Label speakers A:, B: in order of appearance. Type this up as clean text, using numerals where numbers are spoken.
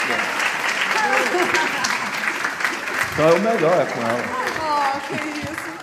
A: Então é o melhor, é com ela.
B: Oh, que isso.